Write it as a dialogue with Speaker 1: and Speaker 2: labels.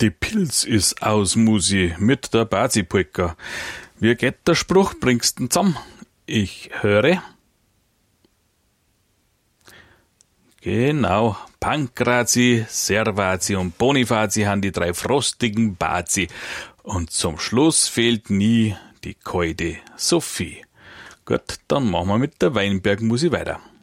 Speaker 1: Die Pilz ist aus, Musi, mit der Basipolka. Wie geht der Spruch, bringst du zusammen? Ich höre. Genau, Pankrazi, Servazi und Bonifazi haben die 3 frostigen Bazi. Und zum Schluss fehlt nie die kalte Sophie. Gut, dann machen wir mit der Weinbergmusik weiter.